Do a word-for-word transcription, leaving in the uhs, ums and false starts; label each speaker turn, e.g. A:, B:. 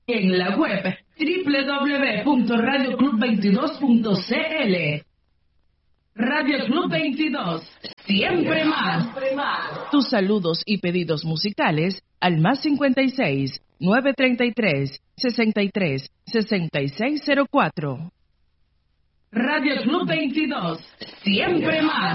A: En la web doble u doble u doble u punto radio club veintidós punto c l. Radio Club veintidós, siempre más. Tus saludos y pedidos musicales al más cincuenta y seis, nueve treinta y tres, sesenta y tres, sesenta y seis cero cuatro. Radio Club veintidós, siempre más.